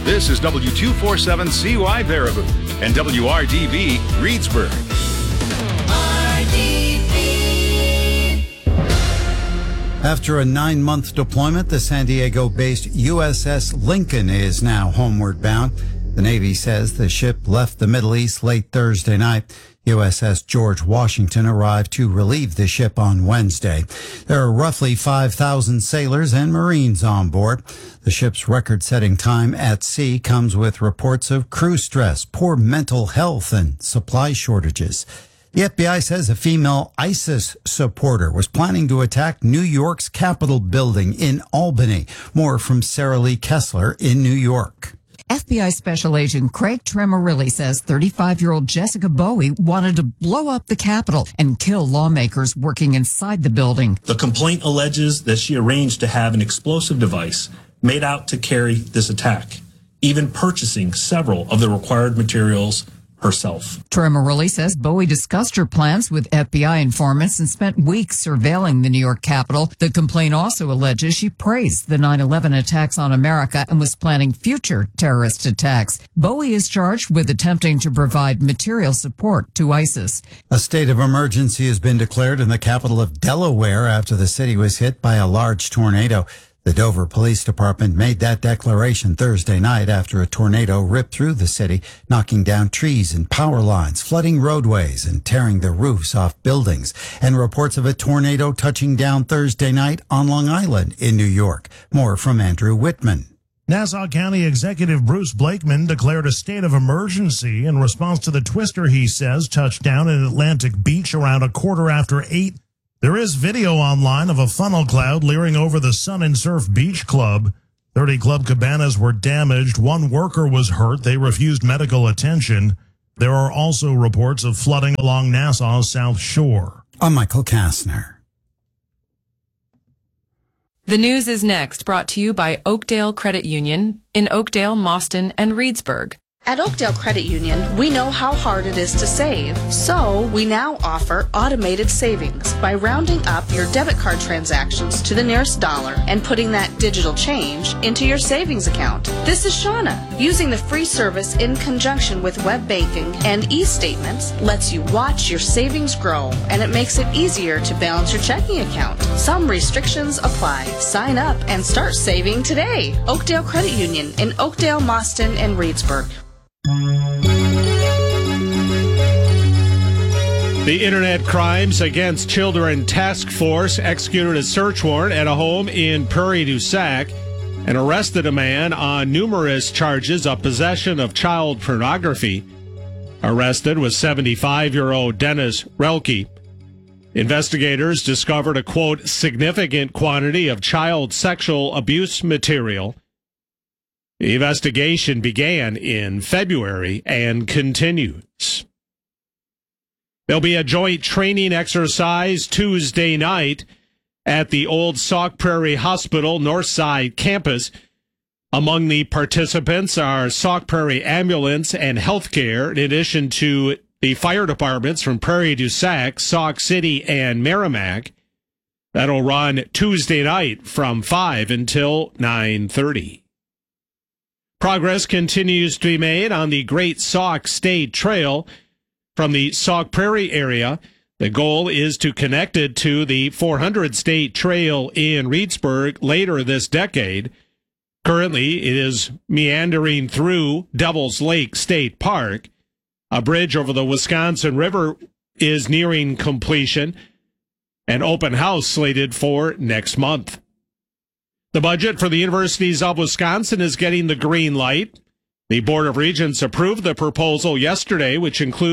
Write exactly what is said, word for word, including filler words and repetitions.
This is W two forty-seven C Y Baraboo and W R D B Reedsburg. After a nine-month deployment, the San Diego-based U S S Lincoln is now homeward bound. The Navy says the ship left the Middle East late Thursday night. U S S George Washington arrived to relieve the ship on Wednesday. There are roughly five thousand sailors and Marines on board. The ship's record-setting time at sea comes with reports of crew stress, poor mental health, and supply shortages. The F B I says a female ISIS supporter was planning to attack New York's Capitol building in Albany. More from Sarah Lee Kessler in New York. F B I Special Agent Craig Tremorilli says thirty-five-year-old Jessica Bowie wanted to blow up the Capitol and kill lawmakers working inside the building. The complaint alleges that she arranged to have an explosive device made out to carry this attack, even purchasing several of the required materials herself. Tremorilli says Bowie discussed her plans with F B I informants and spent weeks surveilling the New York Capitol. The complaint also alleges she praised the nine eleven attacks on America and was planning future terrorist attacks. Bowie is charged with attempting to provide material support to ISIS. A state of emergency has been declared in the capital of Delaware after the city was hit by a large tornado. The Dover Police Department made that declaration Thursday night after a tornado ripped through the city, knocking down trees and power lines, flooding roadways, and tearing the roofs off buildings. And reports of a tornado touching down Thursday night on Long Island in New York. More from Andrew Whitman. Nassau County Executive Bruce Blakeman declared a state of emergency in response to the twister he says touched down in Atlantic Beach around a quarter after eight. There is video online of a funnel cloud leering over the Sun and Surf Beach Club. thirty club cabanas were damaged. One worker was hurt. They refused medical attention. There are also reports of flooding along Nassau's South Shore. I'm Michael Kastner. The news is next, brought to you by Oakdale Credit Union in Oakdale, Mauston, and Reedsburg. At Oakdale Credit Union, we know how hard it is to save, so we now offer automated savings by rounding up your debit card transactions to the nearest dollar and putting that digital change into your savings account. This is Shauna. Using the free service in conjunction with web banking and e-statements lets you watch your savings grow, and it makes it easier to balance your checking account. Some restrictions apply. Sign up and start saving today. Oakdale Credit Union in Oakdale, Mauston, and Reedsburg. The Internet Crimes Against Children Task Force executed a search warrant at a home in Prairie du Sac and arrested a man on numerous charges of possession of child pornography. Arrested was seventy-five-year-old Dennis Relke. Investigators discovered a, quote, significant quantity of child sexual abuse material. The investigation began in February and continues. There'll be a joint training exercise Tuesday night at the old Sauk Prairie Hospital Northside campus. Among the participants are Sauk Prairie Ambulance and Healthcare, in addition to the fire departments from Prairie du Sac, Sauk City, and Merrimack. That'll run Tuesday night from five until nine thirty. Progress continues to be made on the Great Sauk State Trail from the Sauk Prairie area. The goal is to connect it to the four hundred State Trail in Reedsburg later this decade. Currently, it is meandering through Devil's Lake State Park. A bridge over the Wisconsin River is nearing completion. An open house slated for next month. The budget for the universities of Wisconsin is getting the green light. The Board of Regents approved the proposal yesterday, which includes